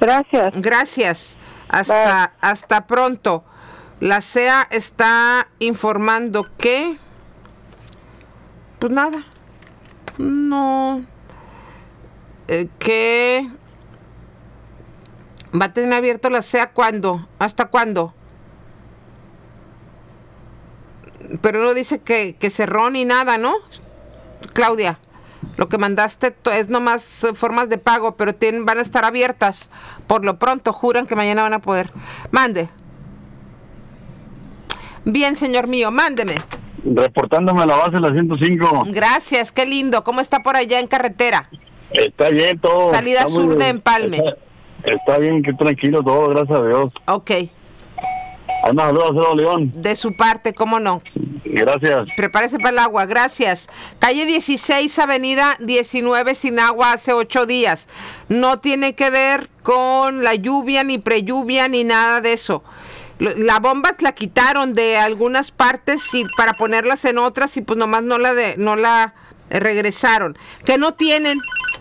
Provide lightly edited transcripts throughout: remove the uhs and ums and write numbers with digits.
Gracias. Gracias. Hasta pronto. La CEA está informando que... Pues nada. No. Que... ¿Va a tener abierto la CEA cuándo? ¿Hasta cuándo? Pero no dice que cerró ni nada, ¿no? Claudia, lo que mandaste es nomás formas de pago, pero van a estar abiertas. Por lo pronto, juran que mañana van a poder. Mande. Bien, señor mío, mándeme. Reportándome a la base de la 105. Gracias, qué lindo. ¿Cómo está por allá en carretera? Está bien todo. Salida está sur de Empalme. Está bien, que tranquilo todo, gracias a Dios. Ok. Anda, saludos a León. De su parte, ¿cómo no? Gracias. Prepárese para el agua, gracias. Calle 16, avenida 19, sin agua hace 8 días. No tiene que ver con la lluvia, ni prelluvia, ni nada de eso. La bomba la quitaron de algunas partes y para ponerlas en otras y pues nomás no la regresaron. Que no tienen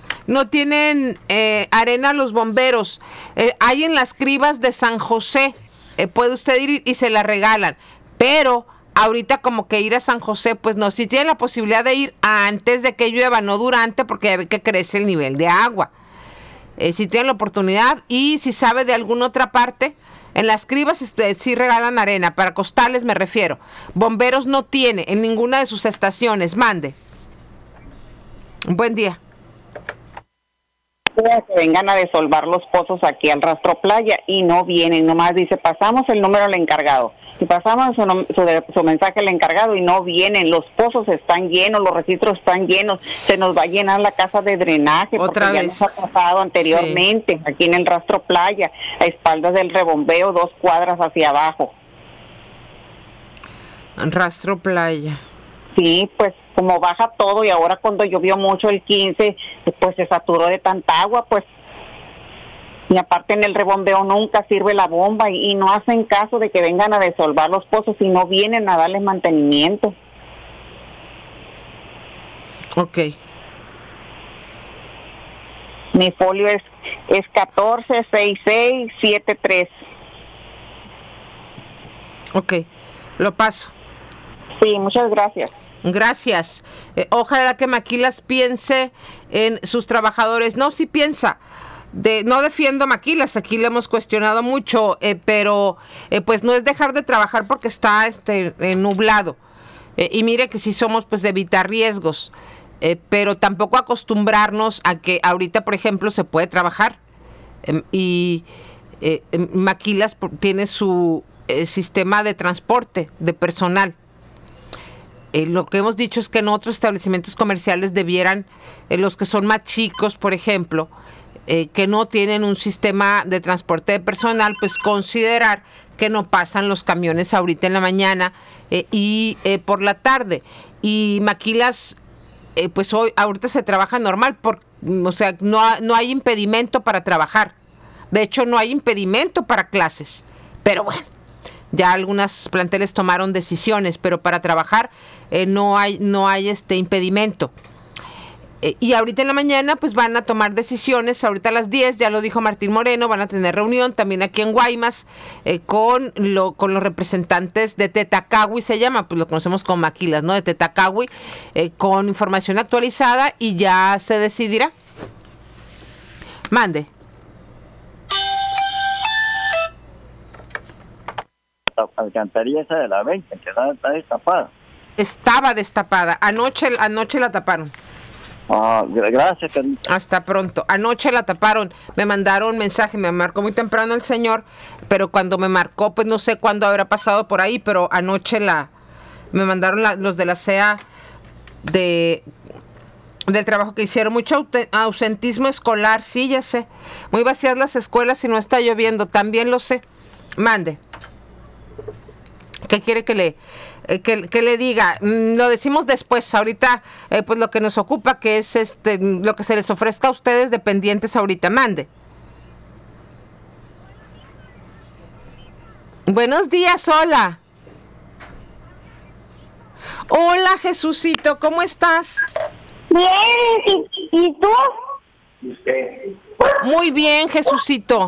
arena los bomberos. Hay en las cribas de San José. Puede usted ir y se la regalan. Pero ahorita como que ir a San José, pues no. Si tiene la posibilidad de ir antes de que llueva, no durante, porque ya ve que crece el nivel de agua. Si tiene la oportunidad y si sabe de alguna otra parte, en las cribas sí regalan arena. Para costales me refiero. Bomberos no tiene en ninguna de sus estaciones. Mande. Buen día. Que vengan a desolvar los pozos aquí al Rastro Playa y no vienen, nomás dice pasamos el número al encargado y pasamos su mensaje al encargado y no vienen. Los pozos están llenos, los registros están llenos, se nos va a llenar la casa de drenaje otra porque vez ya nos ha pasado anteriormente, sí. Aquí en el Rastro Playa, a espaldas del rebombeo, 2 cuadras hacia abajo. Rastro Playa. Sí, pues como baja todo y ahora cuando llovió mucho el 15, pues se saturó de tanta agua, pues. Y aparte en el rebombeo nunca sirve la bomba y no hacen caso de que vengan a desolvar los pozos y no vienen a darles mantenimiento. Ok. Mi folio es 146673. Ok, lo paso. Sí, muchas gracias. Gracias. Ojalá que Maquilas piense en sus trabajadores. No, sí piensa. No defiendo a Maquilas, aquí le hemos cuestionado mucho, pero pues no es dejar de trabajar porque está nublado. Y mire que sí somos pues de evitar riesgos, pero tampoco acostumbrarnos a que ahorita, por ejemplo, se puede trabajar. Maquilas tiene su sistema de transporte de personal. Lo que hemos dicho es que en otros establecimientos comerciales debieran, los que son más chicos, por ejemplo, que no tienen un sistema de transporte de personal, pues considerar que no pasan los camiones ahorita en la mañana y por la tarde. Y Maquilas, pues ahorita se trabaja normal, o sea, no hay impedimento para trabajar. De hecho, no hay impedimento para clases. Pero bueno, ya algunas planteles tomaron decisiones, pero para trabajar no hay impedimento. Y ahorita en la mañana pues van a tomar decisiones. Ahorita a las 10, ya lo dijo Martín Moreno, van a tener reunión también aquí en Guaymas con los representantes de Tetacawi, se llama, pues lo conocemos como Maquilas, ¿no? De Tetacawi, con información actualizada y ya se decidirá. Mande. La alcantarilla esa de la 20, que está destapada. Estaba destapada. Anoche la taparon. Gracias, Carita. Hasta pronto. Anoche la taparon. Me mandaron mensaje, me marcó muy temprano el señor, pero cuando me marcó, pues no sé cuándo habrá pasado por ahí, pero anoche me mandaron los de la CEA del trabajo que hicieron. Mucho ausentismo escolar, sí, ya sé. Muy vacías las escuelas y no está lloviendo, también lo sé. Mande. ¿Qué quiere que le diga? Lo decimos después. Ahorita, pues lo que nos ocupa, que es lo que se les ofrezca a ustedes dependientes ahorita. Mande. Buenos días, hola. Hola, Jesucito, ¿cómo estás? Bien, ¿y tú? Muy bien, Jesucito.